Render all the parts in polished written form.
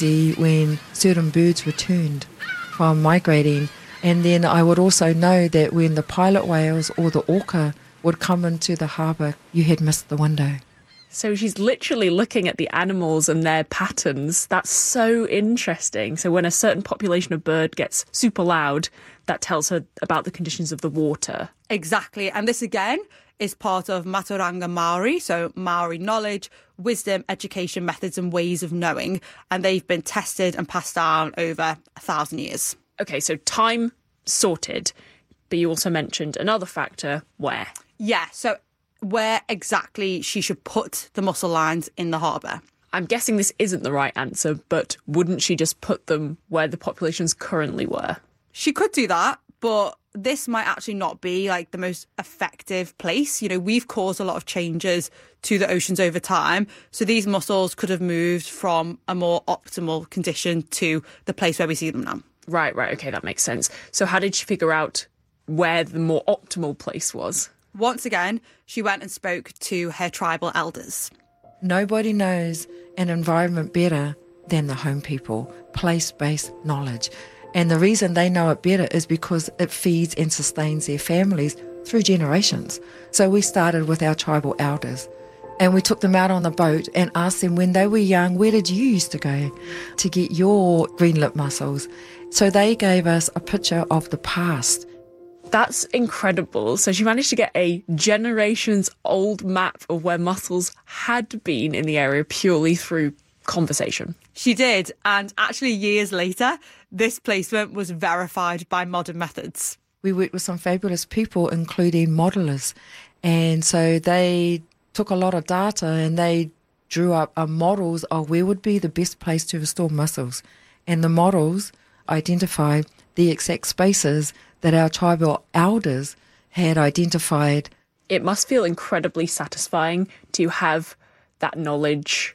see when certain birds returned from migrating. And then I would also know that when the pilot whales or the orca would come into the harbour, you had missed the window. So she's literally looking at the animals and their patterns. That's so interesting. So when a certain population of bird gets super loud, that tells her about the conditions of the water. Exactly. And this, again, is part of Maturanga Maori, so Maori knowledge, wisdom, education methods and ways of knowing. And they've been tested and passed down over 1,000 years. Okay, so time sorted, but you also mentioned another factor, where? Yeah, so where exactly she should put the mussel lines in the harbour. I'm guessing this isn't the right answer, but wouldn't she just put them where the populations currently were? She could do that, but this might actually not be like the most effective place. You know, we've caused a lot of changes to the oceans over time. So these mussels could have moved from a more optimal condition to the place where we see them now. Right, okay, that makes sense. So how did she figure out where the more optimal place was? Once again, she went and spoke to her tribal elders. Nobody knows an environment better than the home people, place-based knowledge. And the reason they know it better is because it feeds and sustains their families through generations. So we started with our tribal elders and we took them out on the boat and asked them when they were young, where did you used to go to get your green-lip mussels? So they gave us a picture of the past. That's incredible. So she managed to get a generations-old map of where mussels had been in the area purely through conversation. She did. And actually years later, this placement was verified by modern methods. We worked with some fabulous people, including modellers. And so they took a lot of data and they drew up models of where would be the best place to restore mussels. And the models identified the exact spaces that our tribal elders had identified. It must feel incredibly satisfying to have that knowledge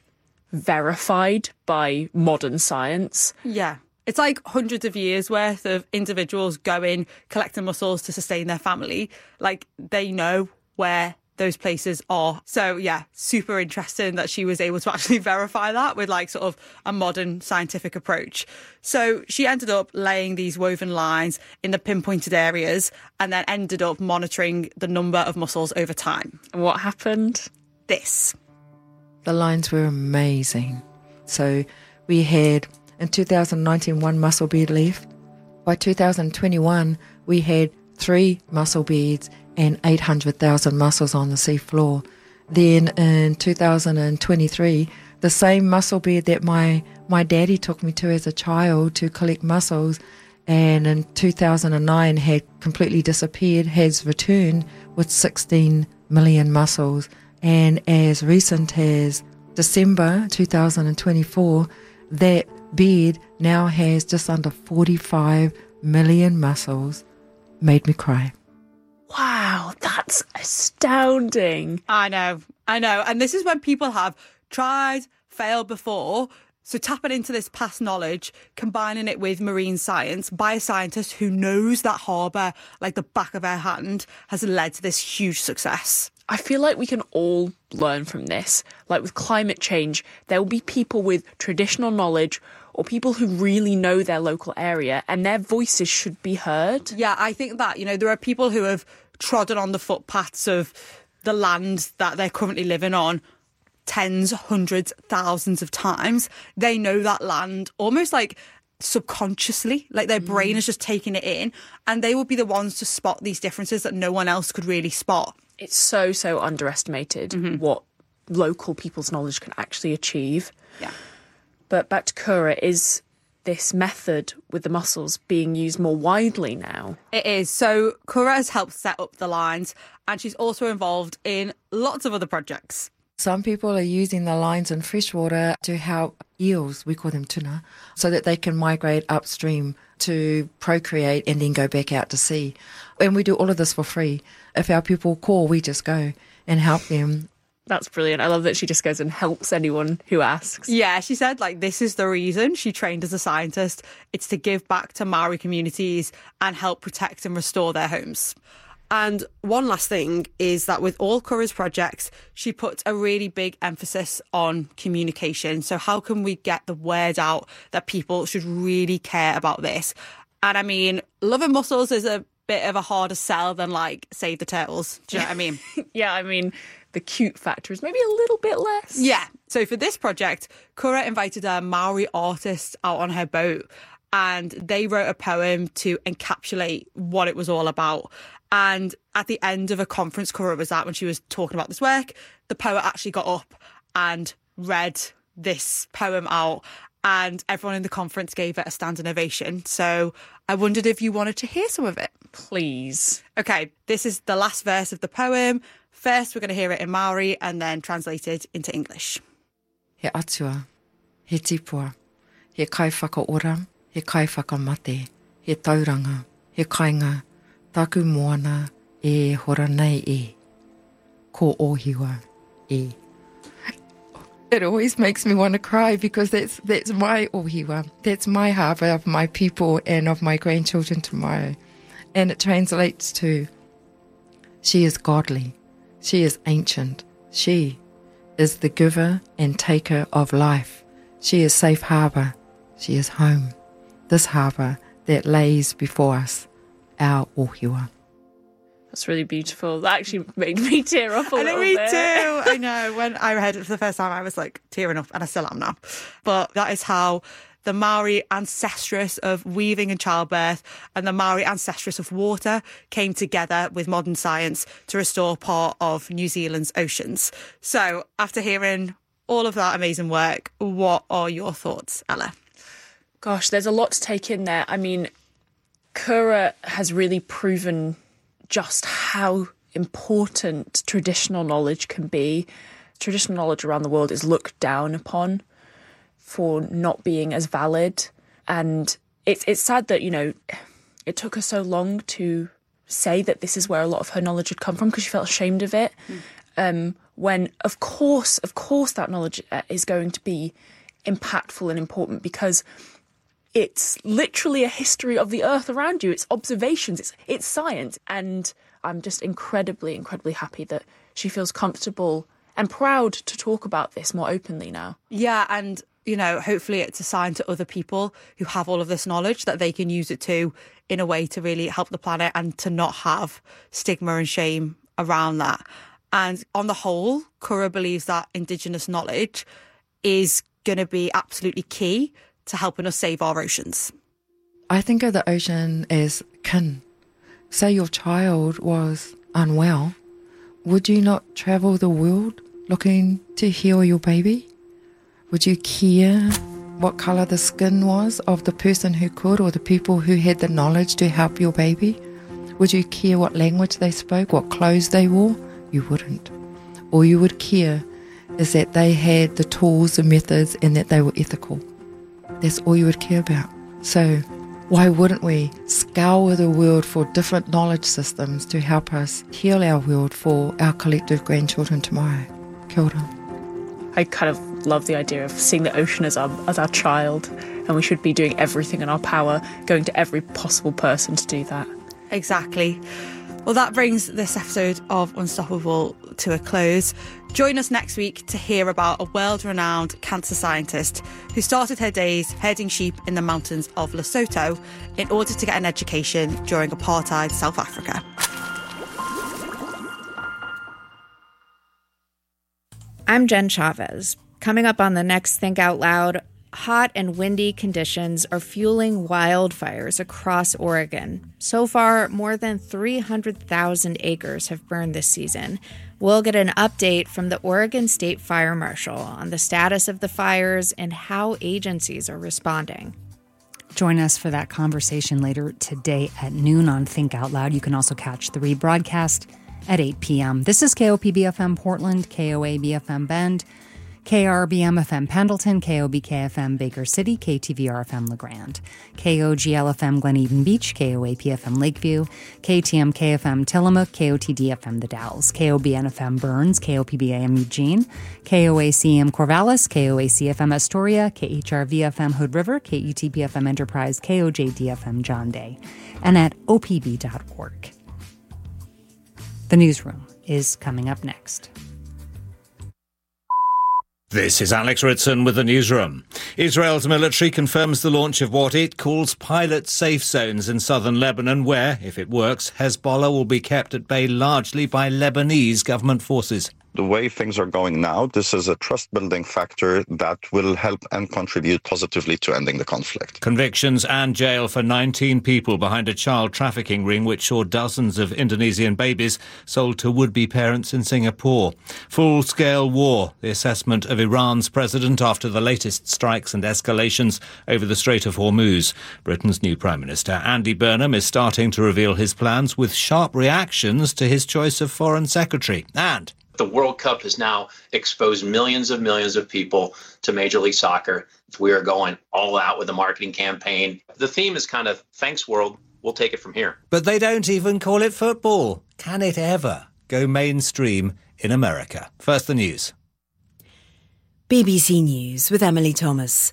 verified by modern science. Yeah. It's like hundreds of years worth of individuals going, collecting mussels to sustain their family. Like, they know where those places are. So, yeah, super interesting that she was able to actually verify that with like sort of a modern scientific approach. So she ended up laying these woven lines in the pinpointed areas and then ended up monitoring the number of mussels over time. And what happened? This. The lines were amazing. So we had, in 2019, 1 mussel bed left. By 2021, we had 3 mussel beds and 800,000 mussels on the seafloor. Then in 2023, the same mussel bed that my daddy took me to as a child to collect mussels, and in 2009 had completely disappeared, has returned with 16 million mussels. And as recent as December 2024, that bed now has just under 45 million mussels. Made me cry. Wow, that's astounding. I know. And this is when people have tried, failed before. So tapping into this past knowledge, combining it with marine science by a scientist who knows that harbour like the back of her hand has led to this huge success. I feel like we can all learn from this. Like with climate change, there will be people with traditional knowledge or people who really know their local area, and their voices should be heard. Yeah, I think that, you know, there are people who have trodden on the footpaths of the land that they're currently living on tens, hundreds, thousands of times. They know that land almost like subconsciously, like their brain is just taking it in, and they will be the ones to spot these differences that no one else could really spot. It's so underestimated what local people's knowledge can actually achieve. Yeah. But back to Kura, is this method with the mussels being used more widely now? It is. So Kura has helped set up the lines, and she's also involved in lots of other projects. Some people are using the lines in freshwater to help eels, we call them tuna, so that they can migrate upstream to procreate and then go back out to sea. And we do all of this for free. If our people call, we just go and help them. That's brilliant. I love that she just goes and helps anyone who asks. Yeah, she said, like, this is the reason she trained as a scientist. It's to give back to Maori communities and help protect and restore their homes. And one last thing is that with all Curra's projects, she puts a really big emphasis on communication. So how can we get the word out that people should really care about this? And I mean, Love and Mussels is a bit of a harder sell than like Save the Turtles. Do you know what I mean? Yeah, I mean, the cute factor is maybe a little bit less. Yeah. So for this project, Curra invited a Maori artist out on her boat, and they wrote a poem to encapsulate what it was all about. And at the end of a conference Curra was at when she was talking about this work, the poet actually got up and read this poem out, and everyone in the conference gave it a standing ovation. So I wondered if you wanted to hear some of it. Please. Okay, this is the last verse of the poem. First, we're going to hear it in Maori and then translated into English. He atua, he tipua, he kai whakaora, he kai whakamate, he tauranga, he kainga, taku moana e hora nei e, ko ohiwa e. It always makes me want to cry because that's my ohiwa. That's my harbour of my people and of my grandchildren tomorrow. And it translates to, she is godly, she is ancient, she is the giver and taker of life. She is safe harbour, she is home, this harbour that lays before us, our ohiwa. That's really beautiful. That actually made me tear up a little bit. Me too. I know. When I read it for the first time, I was like tearing up, and I still am now. But that is how the Maori ancestress of weaving and childbirth and the Maori ancestress of water came together with modern science to restore part of New Zealand's oceans. So after hearing all of that amazing work, what are your thoughts, Ella? Gosh, there's a lot to take in there. I mean, Curra has really proven just how important traditional knowledge can be. Traditional knowledge around the world is looked down upon for not being as valid. And it's sad that, you know, it took her so long to say that this is where a lot of her knowledge had come from because she felt ashamed of it. When, of course, that knowledge is going to be impactful and important because it's literally a history of the earth around you. It's observations, it's science. And I'm just incredibly, incredibly happy that she feels comfortable and proud to talk about this more openly now. Yeah, and, you know, hopefully it's a sign to other people who have all of this knowledge that they can use it too in a way to really help the planet and to not have stigma and shame around that. And on the whole, Curra believes that Indigenous knowledge is going to be absolutely key to helping us save our oceans. I think of the ocean as kin. Say your child was unwell, would you not travel the world looking to heal your baby? Would you care what colour the skin was of the person who could or the people who had the knowledge to help your baby? Would you care what language they spoke, what clothes they wore? You wouldn't. All you would care is that they had the tools, the methods, and that they were ethical. That's all you would care about. So why wouldn't we scour the world for different knowledge systems to help us heal our world for our collective grandchildren tomorrow? Kia ora. I kind of love the idea of seeing the ocean as our child, and we should be doing everything in our power, going to every possible person to do that. Exactly. Well, that brings this episode of Unstoppable to a close. Join us next week to hear about a world-renowned cancer scientist who started her days herding sheep in the mountains of Lesotho in order to get an education during apartheid South Africa. I'm Jen Chavez. Coming up on the next Think Out Loud, hot and windy conditions are fueling wildfires across Oregon. So far, more than 300,000 acres have burned this season. We'll get an update from the Oregon State Fire Marshal on the status of the fires and how agencies are responding. Join us for that conversation later today at noon on Think Out Loud. You can also catch the rebroadcast at 8 p.m. This is KOPB-FM Portland, KOAB-FM Bend, KRBM-FM Pendleton, KOBK-FM Baker City, KTVR-FM LeGrand, KOGL-FM Glen Eden Beach, KOAP-FM Lakeview, KTMK-FM Tillamook, KOTD-FM The Dalles, KOBN-FM Burns, KOPB-AM Eugene, KOAC-AM Corvallis, KOAC-FM Astoria, KHRV-FM Hood River, KETP-FM Enterprise, KOJD-FM John Day, and at opb.org. The Newsroom is coming up next. This is Alex Ritson with the Newsroom. Israel's military confirms the launch of what it calls pilot safe zones in southern Lebanon, where, if it works, Hezbollah will be kept at bay largely by Lebanese government forces. The way things are going now, this is a trust-building factor that will help and contribute positively to ending the conflict. Convictions and jail for 19 people behind a child trafficking ring which saw dozens of Indonesian babies sold to would-be parents in Singapore. Full-scale war, the assessment of Iran's president after the latest strikes and escalations over the Strait of Hormuz. Britain's new Prime Minister, Andy Burnham, is starting to reveal his plans with sharp reactions to his choice of Foreign Secretary. And the World Cup has now exposed millions of people to Major League Soccer. We are going all out with a marketing campaign. The theme is kind of, thanks world, we'll take it from here. But they don't even call it football. Can it ever go mainstream in America? First, the news. BBC News with Emily Thomas.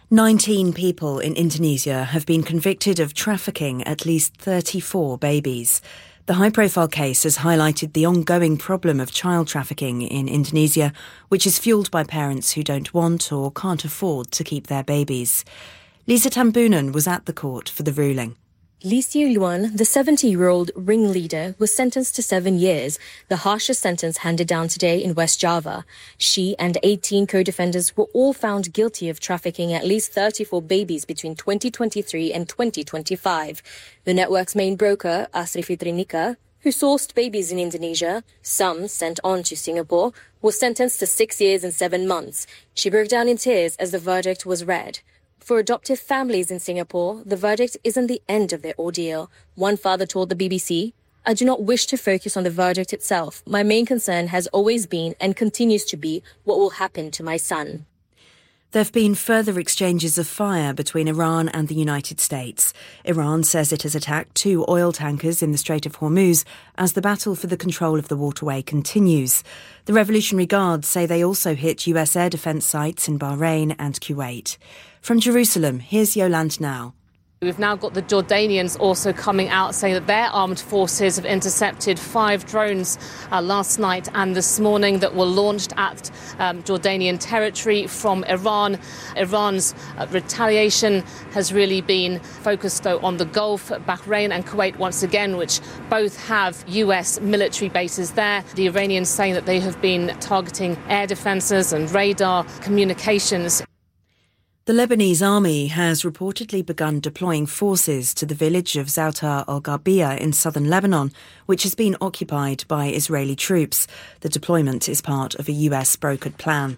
19 people in Indonesia have been convicted of trafficking at least 34 babies. The high-profile case has highlighted the ongoing problem of child trafficking in Indonesia, which is fuelled by parents who don't want or can't afford to keep their babies. Lisa Tambunan was at the court for the ruling. Lee Siu-luan, the 70-year-old ringleader, was sentenced to 7 years, the harshest sentence handed down today in West Java. She and 18 co-defendants were all found guilty of trafficking at least 34 babies between 2023 and 2025. The network's main broker, Asri Fitrinika, who sourced babies in Indonesia, some sent on to Singapore, was sentenced to 6 years and 7 months. She broke down in tears as the verdict was read. For adoptive families in Singapore, the verdict isn't the end of their ordeal. One father told the BBC, "I do not wish to focus on the verdict itself. My main concern has always been and continues to be what will happen to my son." There have been further exchanges of fire between Iran and the United States. Iran says it has attacked 2 oil tankers in the Strait of Hormuz as the battle for the control of the waterway continues. The Revolutionary Guards say they also hit US air defence sites in Bahrain and Kuwait. From Jerusalem, here's Yolande Now. We've now got the Jordanians also coming out saying that their armed forces have intercepted 5 drones last night and this morning that were launched at Jordanian territory from Iran. Iran's retaliation has really been focused, though, on the Gulf, Bahrain and Kuwait once again, which both have US military bases there. The Iranians saying that they have been targeting air defences and radar communications. The Lebanese army has reportedly begun deploying forces to the village of Zoutar al-Gharbia in southern Lebanon, which has been occupied by Israeli troops. The deployment is part of a US brokered plan.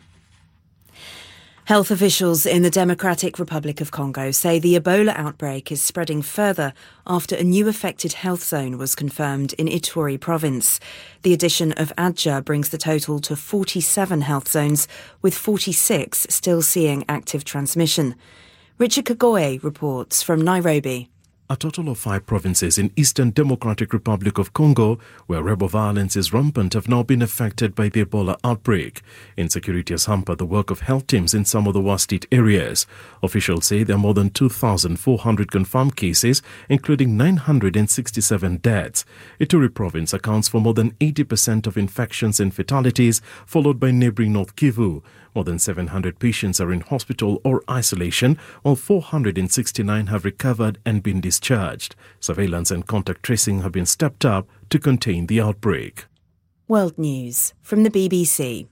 Health officials in the Democratic Republic of Congo say the Ebola outbreak is spreading further after a new affected health zone was confirmed in Ituri province. The addition of Adja brings the total to 47 health zones, with 46 still seeing active transmission. Richard Kagoye reports from Nairobi. A total of 5 provinces in Eastern Democratic Republic of Congo, where rebel violence is rampant, have now been affected by the Ebola outbreak. Insecurity has hampered the work of health teams in some of the worst-hit areas. Officials say there are more than 2,400 confirmed cases, including 967 deaths. Ituri province accounts for more than 80% of infections and fatalities, followed by neighboring North Kivu. More than 700 patients are in hospital or isolation, while 469 have recovered and been discharged. Surveillance and contact tracing have been stepped up to contain the outbreak. World News from the BBC.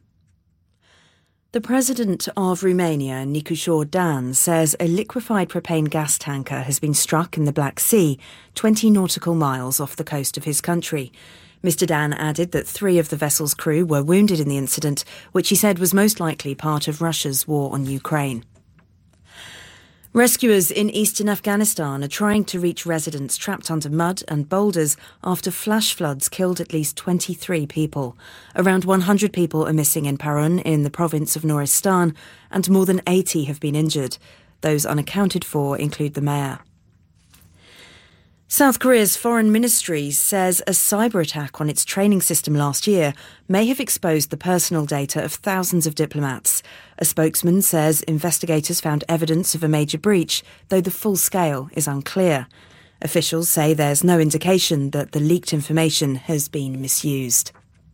The president of Romania, Nicușor Dan, says a liquefied propane gas tanker has been struck in the Black Sea, 20 nautical miles off the coast of his country. Mr. Dan added that 3 of the vessel's crew were wounded in the incident, which he said was most likely part of Russia's war on Ukraine. Rescuers in eastern Afghanistan are trying to reach residents trapped under mud and boulders after flash floods killed at least 23 people. Around 100 people are missing in Parun in the province of Nuristan, and more than 80 have been injured. Those unaccounted for include the mayor. South Korea's foreign ministry says a cyber attack on its training system last year may have exposed the personal data of thousands of diplomats. A spokesman says investigators found evidence of a major breach, though the full scale is unclear. Officials say there's no indication that the leaked information has been misused.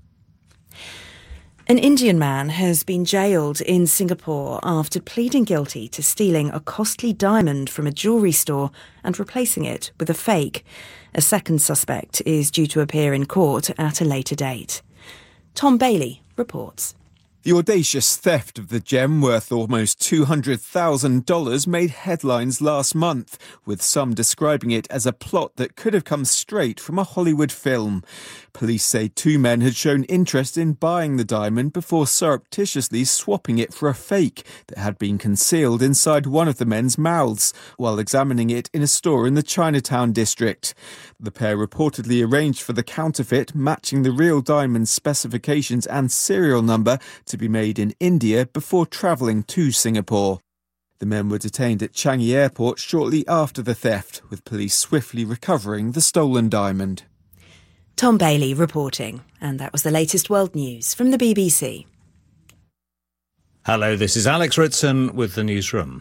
An Indian man has been jailed in Singapore after pleading guilty to stealing a costly diamond from a jewellery store and replacing it with a fake. A second suspect is due to appear in court at a later date. Tom Bailey reports. The audacious theft of the gem, worth almost $200,000, made headlines last month, with some describing it as a plot that could have come straight from a Hollywood film. Police say two men had shown interest in buying the diamond before surreptitiously swapping it for a fake that had been concealed inside one of the men's mouths while examining it in a store in the Chinatown district. The pair reportedly arranged for the counterfeit, matching the real diamond's specifications and serial number, to be made in India before travelling to Singapore. The men were detained at Changi Airport shortly after the theft, with police swiftly recovering the stolen diamond. Tom Bailey reporting. And that was the latest world news from the BBC. Hello, this is Alex Ritson with the newsroom.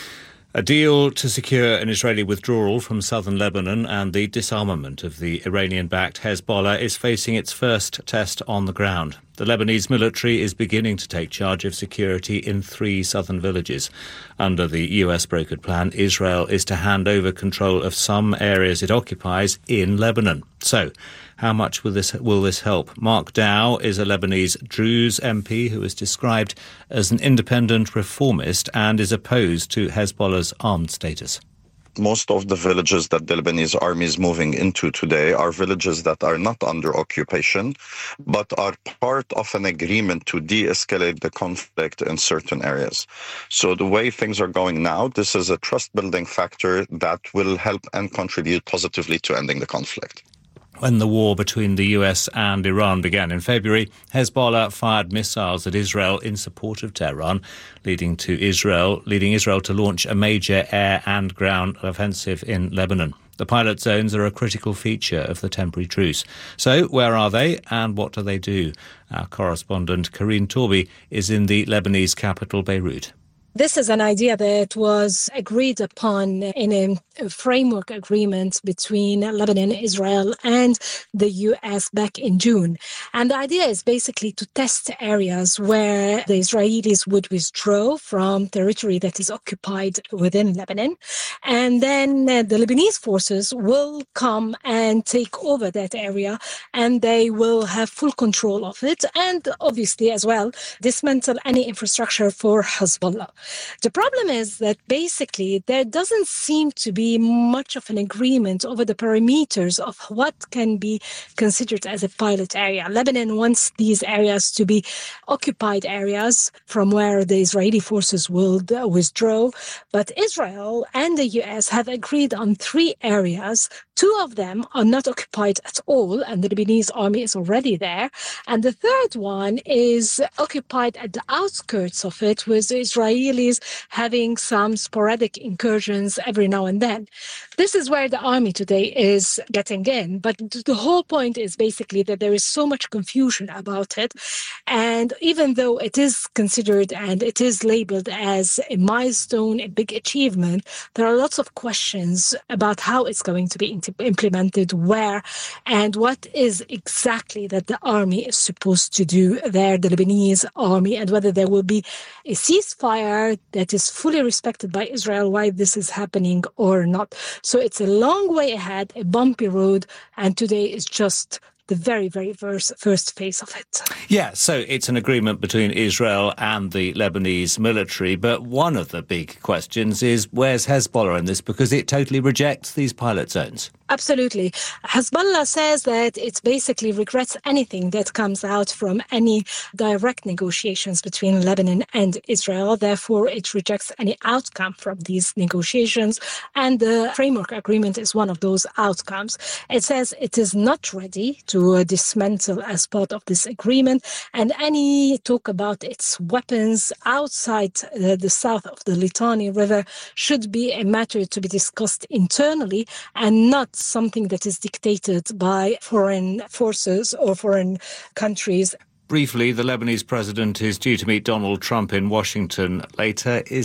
A deal to secure an Israeli withdrawal from southern Lebanon and the disarmament of the Iranian-backed Hezbollah is facing its first test on the ground. The Lebanese military is beginning to take charge of security in 3 southern villages. Under the US-brokered plan, Israel is to hand over control of some areas it occupies in Lebanon. So, how much will this help? Mark Dow is a Lebanese Druze MP who is described as an independent reformist and is opposed to Hezbollah's armed status. Most of the villages that the Lebanese army is moving into today are villages that are not under occupation, but are part of an agreement to de-escalate the conflict in certain areas. So the way things are going now, this is a trust-building factor that will help and contribute positively to ending the conflict. When the war between the US and Iran began in February, Hezbollah fired missiles at Israel in support of Tehran, leading Israel to launch a major air and ground offensive in Lebanon. The pilot zones are a critical feature of the temporary truce. So, where are they and what do they do? Our correspondent Karine Torby is in the Lebanese capital, Beirut. This is an idea that was agreed upon in a framework agreement between Lebanon, Israel, and the US back in June. And the idea is basically to test areas where the Israelis would withdraw from territory that is occupied within Lebanon. And then the Lebanese forces will come and take over that area, and they will have full control of it. And obviously, as well, dismantle any infrastructure for Hezbollah. The problem is that basically there doesn't seem to be much of an agreement over the parameters of what can be considered as a pilot area. Lebanon wants these areas to be occupied areas from where the Israeli forces will withdraw. But Israel and the US have agreed on 3 areas. 2 of them are not occupied at all, and the Lebanese army is already there. And the third one is occupied at the outskirts of it, with the Israelis having some sporadic incursions every now and then. This is where the army today is getting in. But the whole point is basically that there is so much confusion about it. And even though it is considered and it is labeled as a milestone, a big achievement, there are lots of questions about how it's going to be implemented, where, and what is exactly that the army is supposed to do there, the Lebanese army, and whether there will be a ceasefire that is fully respected by Israel while this is happening or not. So it's a long way ahead, a bumpy road, and today is just the very, very first phase of it. Yeah, so it's an agreement between Israel and the Lebanese military, but one of the big questions is where's Hezbollah in this, because it totally rejects these pilot zones. Absolutely. Hezbollah says that it basically regrets anything that comes out from any direct negotiations between Lebanon and Israel. Therefore, it rejects any outcome from these negotiations. And the framework agreement is one of those outcomes. It says it is not ready to dismantle as part of this agreement. And any talk about its weapons outside the south of the Litani River should be a matter to be discussed internally and not something that is dictated by foreign forces or foreign countries. Briefly, the Lebanese president is due to meet Donald Trump in Washington later. Is that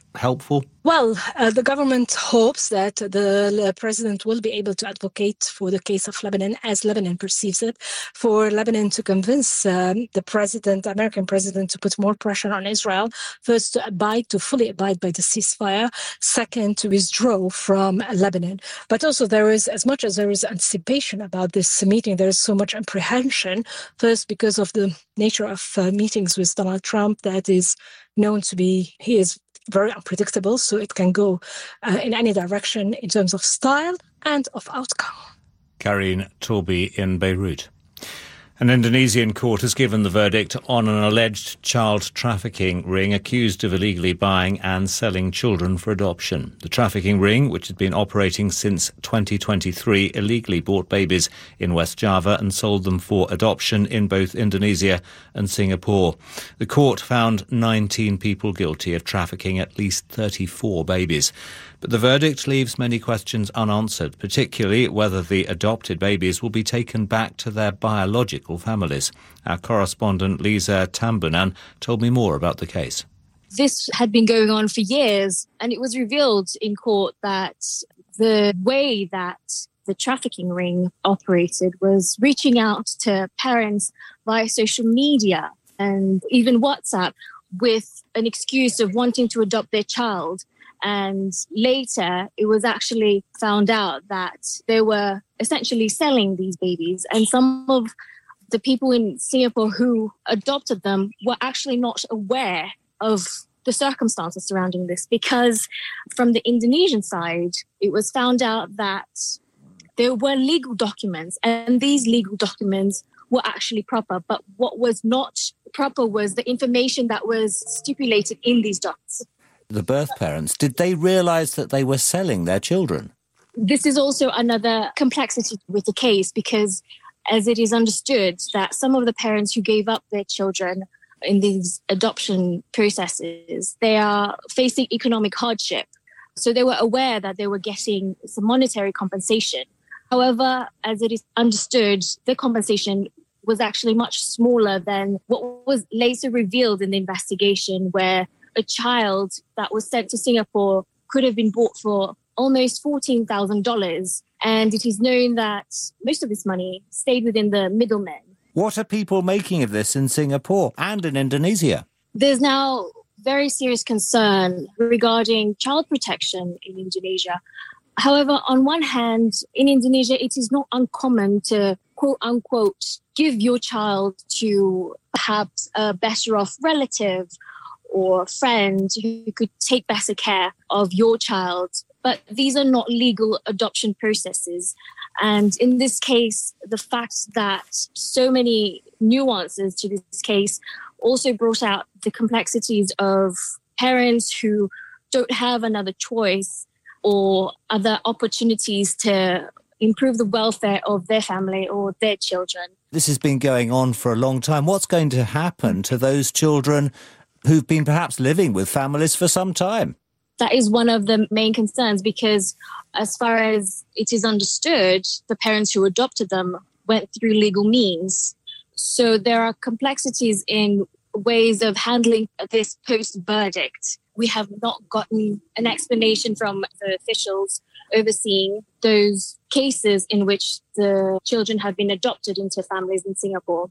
helpful? Well, the government hopes that the president will be able to advocate for the case of Lebanon as Lebanon perceives it, for Lebanon to convince the American president, to put more pressure on Israel, first to fully abide by the ceasefire, second to withdraw from Lebanon. But also there is, as much as there is anticipation about this meeting, there is so much apprehension, first because of the nature of meetings with Donald Trump that is known to be, he is very unpredictable, so it can go in any direction in terms of style and of outcome. Karine Torby in Beirut. An Indonesian court has given the verdict on an alleged child trafficking ring accused of illegally buying and selling children for adoption. The trafficking ring, which had been operating since 2023, illegally bought babies in West Java and sold them for adoption in both Indonesia and Singapore. The court found 19 people guilty of trafficking at least 34 babies. But the verdict leaves many questions unanswered, particularly whether the adopted babies will be taken back to their biological families. Our correspondent Lisa Tambunan told me more about the case. This had been going on for years, and it was revealed in court that the way that the trafficking ring operated was reaching out to parents via social media and even WhatsApp with an excuse of wanting to adopt their child. And later, it was actually found out that they were essentially selling these babies. And some of the people in Singapore who adopted them were actually not aware of the circumstances surrounding this, because from the Indonesian side, it was found out that there were legal documents, and these legal documents were actually proper. But what was not proper was the information that was stipulated in these docs. The birth parents, did they realise that they were selling their children? This is also another complexity with the case, because as it is understood that some of the parents who gave up their children in these adoption processes, they are facing economic hardship. So they were aware that they were getting some monetary compensation. However, as it is understood, the compensation was actually much smaller than what was later revealed in the investigation, where a child that was sent to Singapore could have been bought for almost $14,000. And it is known that most of this money stayed within the middlemen. What are people making of this in Singapore and in Indonesia? There's now very serious concern regarding child protection in Indonesia. However, on one hand, in Indonesia, it is not uncommon to, quote unquote, give your child to perhaps a better off relative or friend who could take better care of your child. But these are not legal adoption processes. And in this case, the fact that so many nuances to this case also brought out the complexities of parents who don't have another choice or other opportunities to improve the welfare of their family or their children. This has been going on for a long time. What's going to happen to those children who've been perhaps living with families for some time? That is one of the main concerns, because as far as it is understood, the parents who adopted them went through legal means. So there are complexities in ways of handling this post-verdict. We have not gotten an explanation from the officials overseeing those cases in which the children have been adopted into families in Singapore.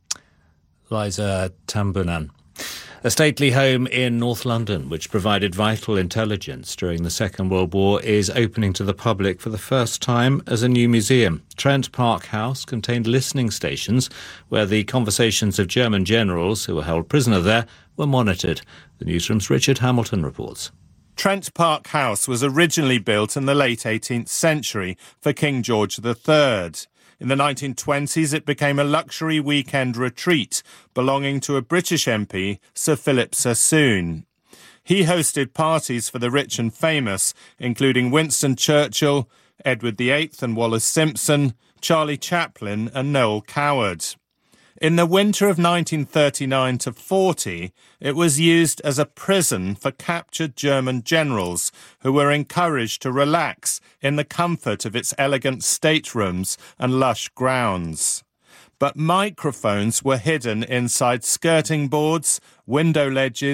Liza Tambunan. A stately home in North London, which provided vital intelligence during the Second World War, is opening to the public for the first time as a new museum. Trent Park House contained listening stations where the conversations of German generals who were held prisoner there were monitored. The newsroom's Richard Hamilton reports. Trent Park House was originally built in the late 18th century for King George III. In the 1920s, it became a luxury weekend retreat belonging to a British MP, Sir Philip Sassoon. He hosted parties for the rich and famous, including Winston Churchill, Edward VIII and Wallace Simpson, Charlie Chaplin and Noel Coward. In the winter of 1939 to 40, it was used as a prison for captured German generals who were encouraged to relax in the comfort of its elegant staterooms and lush grounds. But microphones were hidden inside skirting boards, window ledges,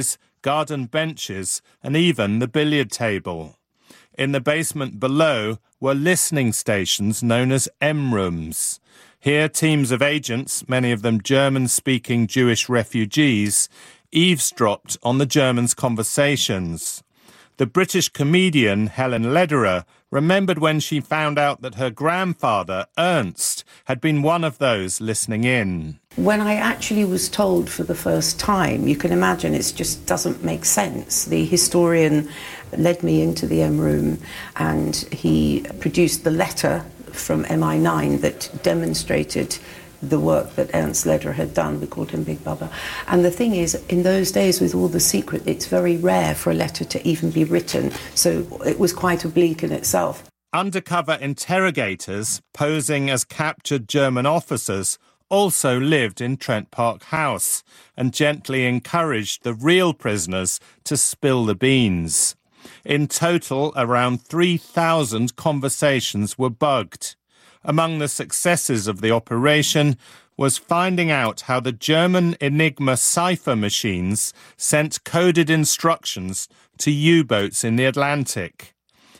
garden benches, and even the billiard table. In the basement below were listening stations known as M-rooms. Here, teams of agents, many of them German-speaking Jewish refugees, eavesdropped on the Germans' conversations. The British comedian Helen Lederer remembered when she found out that her grandfather, Ernst, had been one of those listening in. When I actually was told for the first time, you can imagine it just doesn't make sense. The historian led me into the M room and he produced the letter from MI9 that demonstrated the work that Ernst Lederer had done. We called him Big Bubba. And the thing is, in those days with all the secret, it's very rare for a letter to even be written. So it was quite oblique in itself. Undercover interrogators, posing as captured German officers, also lived in Trent Park House and gently encouraged the real prisoners to spill the beans. In total, around 3,000 conversations were bugged. Among the successes of the operation was finding out how the German Enigma cipher machines sent coded instructions to U-boats in the Atlantic.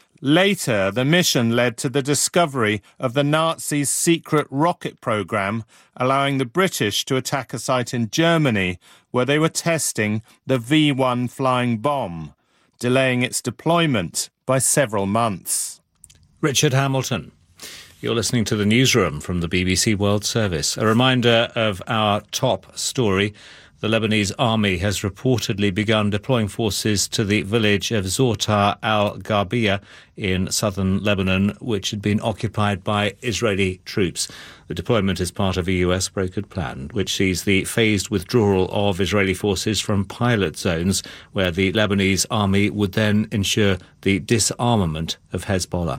Later, the mission led to the discovery of the Nazis' secret rocket program, allowing the British to attack a site in Germany where they were testing the V-1 flying bomb, delaying its deployment by several months. Richard Hamilton. You're listening to the Newsroom from the BBC World Service. A reminder of our top story. The Lebanese army has reportedly begun deploying forces to the village of Zorta al-Gharbia in southern Lebanon, which had been occupied by Israeli troops. The deployment is part of a US-brokered plan, which sees the phased withdrawal of Israeli forces from pilot zones, where the Lebanese army would then ensure the disarmament of Hezbollah.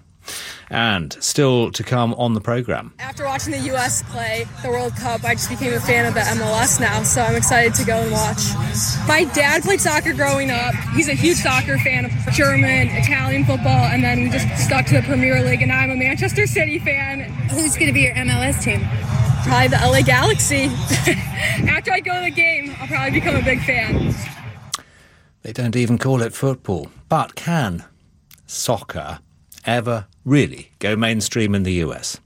And still to come on the programme. After watching the US play the World Cup, I just became a fan of the MLS now, so I'm excited to go and watch. My dad played soccer growing up. He's a huge soccer fan of German, Italian football, and then we just stuck to the Premier League, and now I'm a Manchester City fan. Who's going to be your MLS team? Probably the LA Galaxy. After I go to the game, I'll probably become a big fan. They don't even call it football. But can soccer ever really go mainstream in the US?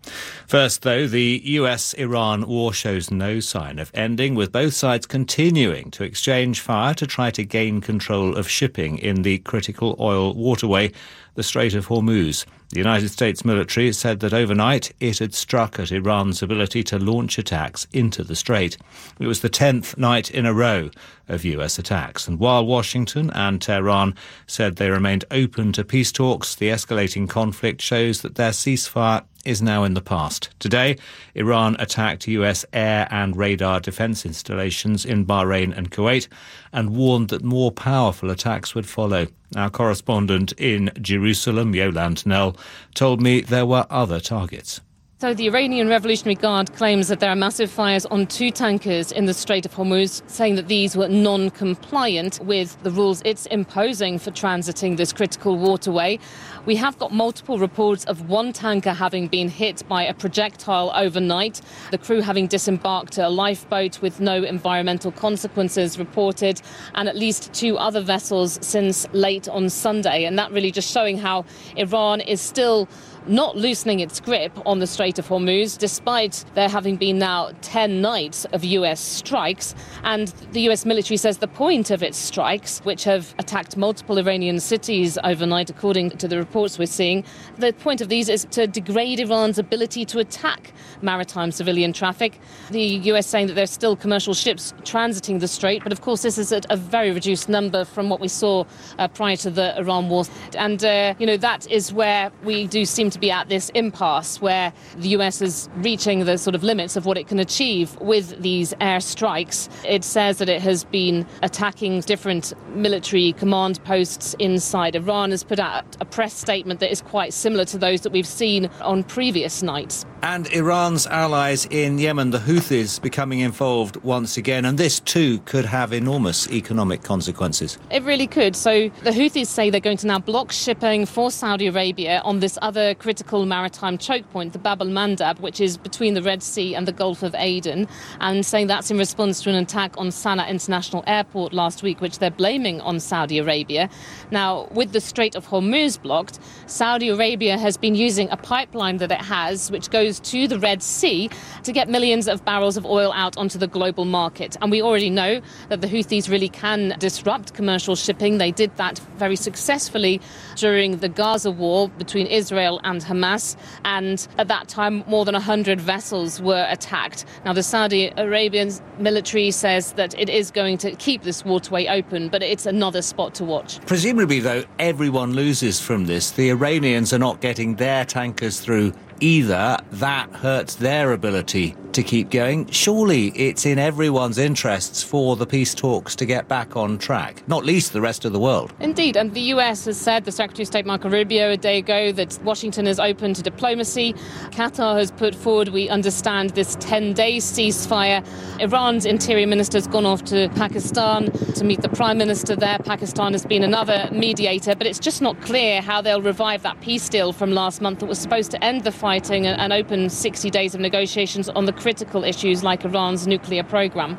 First, though, the US-Iran war shows no sign of ending, with both sides continuing to exchange fire to try to gain control of shipping in the critical oil waterway, the Strait of Hormuz. The United States military said that overnight it had struck at Iran's ability to launch attacks into the strait. It was the 10th night in a row of US attacks. And while Washington and Tehran said they remained open to peace talks, the escalating conflict shows that their ceasefire is now in the past. Today, Iran attacked US air and radar defence installations in Bahrain and Kuwait and warned that more powerful attacks would follow. Our correspondent in Jerusalem, Yolande Knell, told me there were other targets. So the Iranian Revolutionary Guard claims that there are massive fires on 2 tankers in the Strait of Hormuz, saying that these were non-compliant with the rules it's imposing for transiting this critical waterway. We have got multiple reports of 1 tanker having been hit by a projectile overnight, the crew having disembarked a lifeboat with no environmental consequences reported, and at least 2 other vessels since late on Sunday. And that really just showing how Iran is still not loosening its grip on the Strait of Hormuz, despite there having been now 10 nights of US strikes. And the US military says the point of its strikes, which have attacked multiple Iranian cities overnight, according to the reports we're seeing, the point of these is to degrade Iran's ability to attack maritime civilian traffic. The US saying that there's still commercial ships transiting the strait, but of course this is at a very reduced number from what we saw prior to the Iran war. And, that is where we do seem to be at this impasse, where the US is reaching the sort of limits of what it can achieve with these air strikes. It says that it has been attacking different military command posts inside Iran, has put out a press statement that is quite similar to those that we've seen on previous nights. And Iran's allies in Yemen, the Houthis, becoming involved once again, and this too could have enormous economic consequences. It really could. So the Houthis say they're going to now block shipping for Saudi Arabia on this other critical maritime choke point, the Bab al-Mandab, which is between the Red Sea and the Gulf of Aden, and saying that's in response to an attack on Sana'a International Airport last week, which they're blaming on Saudi Arabia. Now, with the Strait of Hormuz blocked, Saudi Arabia has been using a pipeline that it has, which goes to the Red Sea, to get millions of barrels of oil out onto the global market. And we already know that the Houthis really can disrupt commercial shipping. They did that very successfully during the Gaza war between Israel and Hamas. And at that time, more than 100 vessels were attacked. Now, the Saudi Arabian military says that it is going to keep this waterway open, but it's another spot to watch. Presumably, though, everyone loses from this. The Iranians are not getting their tankers through either. That hurts their ability to keep going. Surely it's in everyone's interests for the peace talks to get back on track, not least the rest of the world. Indeed, and the US has said, the Secretary of State Marco Rubio a day ago, that Washington is open to diplomacy. Qatar has put forward, we understand, this 10-day ceasefire. Iran's interior minister has gone off to Pakistan to meet the Prime Minister there. Pakistan has been another mediator, but it's just not clear how they'll revive that peace deal from last month that was supposed to end the fighting and open 60 days of negotiations on the critical issues like Iran's nuclear programme.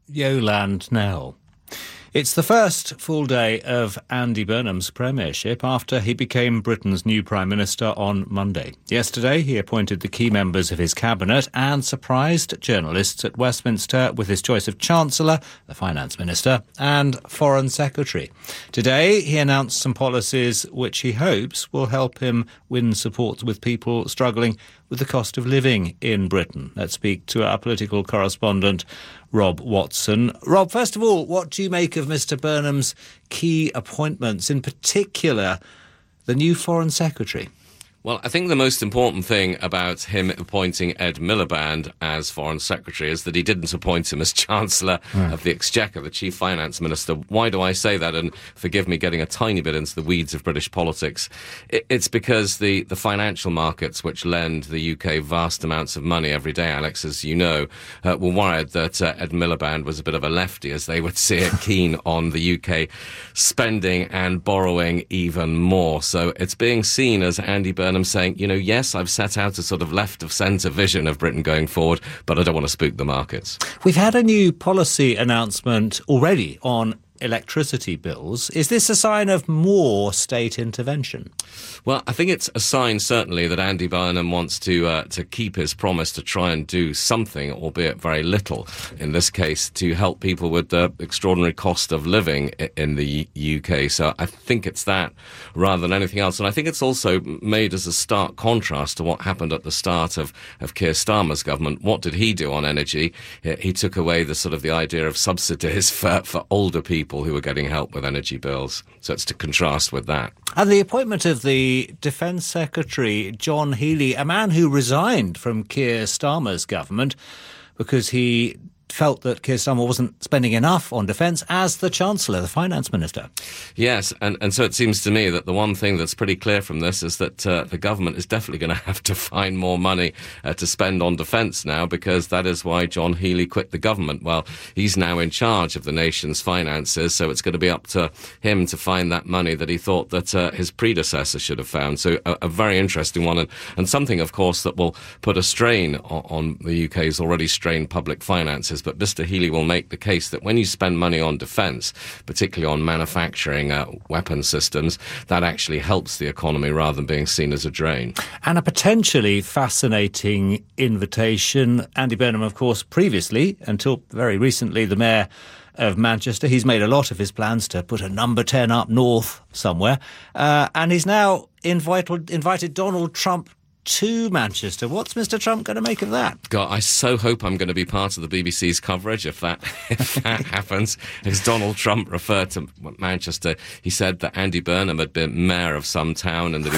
Yolande Knell. It's the first full day of Andy Burnham's premiership after he became Britain's new Prime Minister on Monday. Yesterday, he appointed the key members of his cabinet and surprised journalists at Westminster with his choice of Chancellor, the Finance Minister, and Foreign Secretary. Today, he announced some policies which he hopes will help him win support with people struggling with the cost of living in Britain. Let's speak to our political correspondent, Rob Watson. Rob, first of all, what do you make of Mr Burnham's key appointments, in particular the new Foreign Secretary? Well, I think the most important thing about him appointing Ed Miliband as Foreign Secretary is that he didn't appoint him as Chancellor of the Exchequer, the Chief Finance Minister. Why do I say that? And forgive me getting a tiny bit into the weeds of British politics. It's because the financial markets, which lend the UK vast amounts of money every day, Alex, as you know, were worried that Ed Miliband was a bit of a lefty, as they would see it, keen on the UK spending and borrowing even more. So it's being seen as Andy Burnham saying, yes, I've set out a sort of left-of-centre vision of Britain going forward, but I don't want to spook the markets. We've had a new policy announcement already on electricity bills. Is this a sign of more state intervention? Well, I think it's a sign, certainly, that Andy Burnham wants to keep his promise to try and do something, albeit very little, in this case, to help people with the extraordinary cost of living in the UK. So I think it's that rather than anything else. And I think it's also made as a stark contrast to what happened at the start of Keir Starmer's government. What did he do on energy? He took away the idea of subsidies for older people who were getting help with energy bills. So it's to contrast with that. And the appointment of the Defence Secretary, John Healey, a man who resigned from Keir Starmer's government because he felt that Keir Starmer wasn't spending enough on defence as the Chancellor, the Finance Minister. Yes, and so it seems to me that the one thing that's pretty clear from this is that the government is definitely going to have to find more money to spend on defence now, because that is why John Healey quit the government. Well, he's now in charge of the nation's finances, so it's going to be up to him to find that money that he thought that his predecessor should have found. So a very interesting one, and something, of course, that will put a strain on the UK's already strained public finances. But Mr Healey will make the case that when you spend money on defence, particularly on manufacturing weapon systems, that actually helps the economy rather than being seen as a drain. And a potentially fascinating invitation. Andy Burnham, of course, previously, until very recently, the Mayor of Manchester. He's made a lot of his plans to put a number 10 up north somewhere. And he's now invited Donald Trump to Manchester. What's Mr Trump going to make of that? God, I so hope I'm going to be part of the BBC's coverage if that happens. As Donald Trump referred to Manchester, he said that Andy Burnham had been mayor of some town and that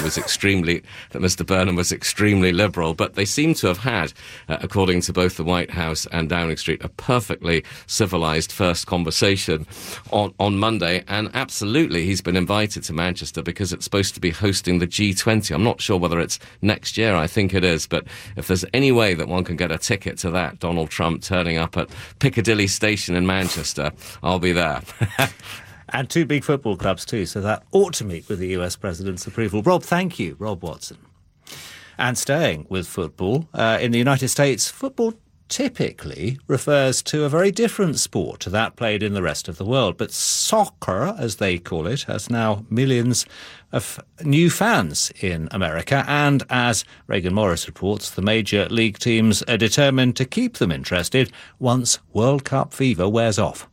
that Mr Burnham was extremely liberal. But they seem to have had, according to both the White House and Downing Street, a perfectly civilised first conversation on Monday. And absolutely, he's been invited to Manchester because it's supposed to be hosting the G20. I'm not sure whether it's next next year, I think it is. But if there's any way that one can get a ticket to that, Donald Trump turning up at Piccadilly Station in Manchester, I'll be there. And 2 big football clubs too, so that ought to meet with the US President's approval. Rob, thank you. Rob Watson. And staying with football, in the United States, football typically refers to a very different sport to that played in the rest of the world. But soccer, as they call it, has now millions of new fans in America. And as Reagan Morris reports, the major league teams are determined to keep them interested once World Cup fever wears off.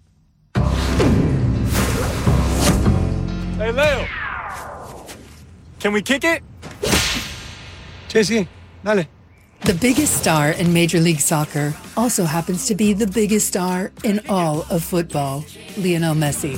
Hey, Leo. Can we kick it? Sí, dale. The biggest star in Major League Soccer also happens to be the biggest star in all of football, Lionel Messi.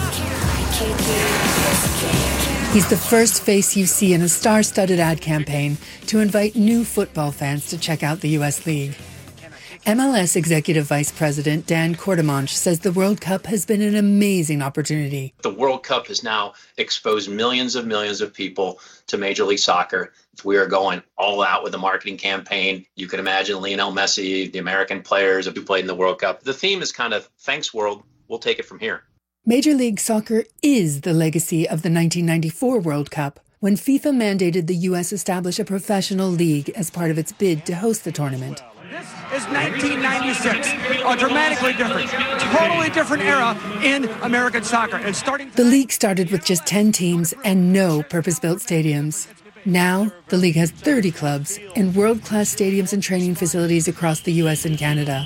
He's the first face you see in a star-studded ad campaign to invite new football fans to check out the U.S. League. MLS Executive Vice President Dan Quartermanche says the World Cup has been an amazing opportunity. The World Cup has now exposed millions of people to Major League Soccer. We are going all out with a marketing campaign. You can imagine Lionel Messi, the American players who played in the World Cup. The theme is kind of, thanks world, we'll take it from here. Major League Soccer is the legacy of the 1994 World Cup, when FIFA mandated the U.S. establish a professional league as part of its bid to host the tournament. This is 1996, a dramatically different, totally different era in American soccer. And the league started with just 10 teams and no purpose-built stadiums. Now, the league has 30 clubs and world-class stadiums and training facilities across the U.S. and Canada.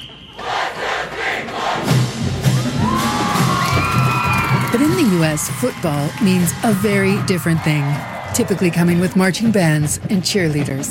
But in the U.S., football means a very different thing, typically coming with marching bands and cheerleaders.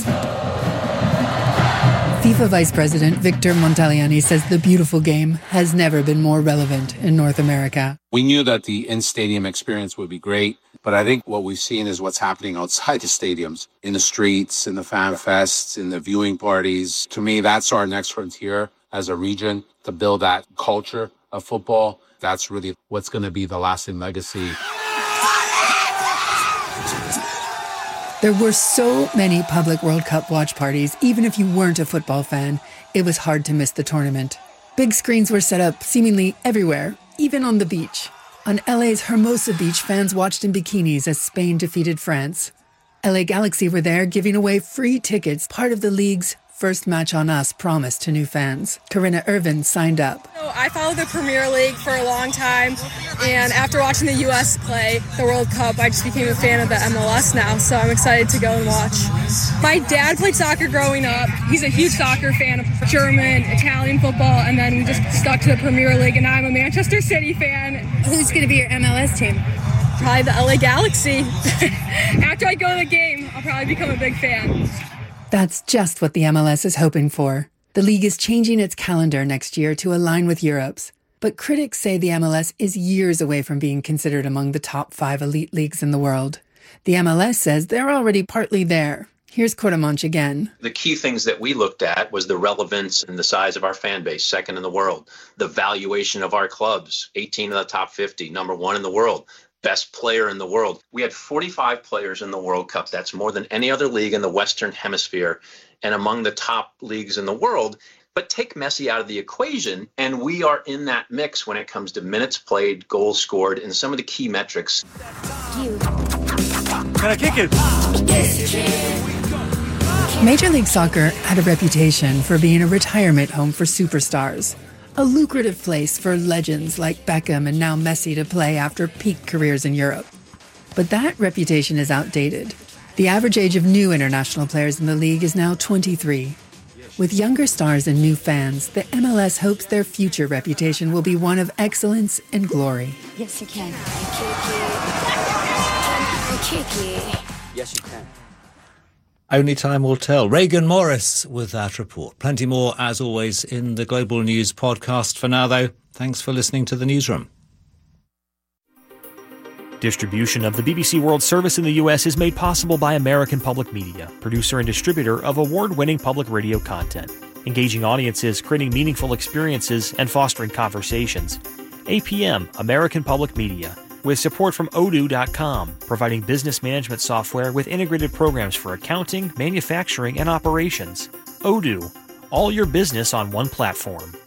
FIFA Vice President Victor Montagliani says the beautiful game has never been more relevant in North America. We knew that the in-stadium experience would be great, but I think what we've seen is what's happening outside the stadiums, in the streets, in the fan fests, in the viewing parties. To me, that's our next frontier as a region, to build that culture of football. That's really what's going to be the lasting legacy. There were so many public World Cup watch parties, even if you weren't a football fan, it was hard to miss the tournament. Big screens were set up seemingly everywhere, even on the beach. On LA's Hermosa Beach, fans watched in bikinis as Spain defeated France. LA Galaxy were there giving away free tickets, part of the league's First Match on Us promise to new fans. Corinna Irvin signed up. I followed the Premier League for a long time, and after watching the U.S. play the World Cup, I just became a fan of the MLS now, so I'm excited to go and watch. My dad played soccer growing up. He's a huge soccer fan of German, Italian football, and then we just stuck to the Premier League, and I'm a Manchester City fan. Who's going to be your MLS team? Probably the LA Galaxy. After I go to the game, I'll probably become a big fan. That's just what the MLS is hoping for. The league is changing its calendar next year to align with Europe's. But critics say the MLS is years away from being considered among the top 5 elite leagues in the world. The MLS says they're already partly there. Here's Quartermanche again. The key things that we looked at was the relevance and the size of our fan base, second in the world. The valuation of our clubs, 18 of the top 50, number 1 in the world. Best player in the world. We had 45 players in the World Cup. That's more than any other league in the Western Hemisphere and among the top leagues in the world. But take Messi out of the equation, and we are in that mix when it comes to minutes played, goals scored, and some of the key metrics. Can I kick it? Major League Soccer had a reputation for being a retirement home for superstars. A lucrative place for legends like Beckham and now Messi to play after peak careers in Europe. But that reputation is outdated. The average age of new international players in the league is now 23. With younger stars and new fans, the MLS hopes their future reputation will be one of excellence and glory. Yes, you can. Yes, you can. Only time will tell. Reagan Morris with that report. Plenty more, as always, in the Global News podcast. For now, though, thanks for listening to The Newsroom. Distribution of the BBC World Service in the U.S. is made possible by American Public Media, producer and distributor of award-winning public radio content, engaging audiences, creating meaningful experiences, and fostering conversations. APM, American Public Media, with support from Odoo.com, providing business management software with integrated programs for accounting, manufacturing, and operations. Odoo, all your business on one platform.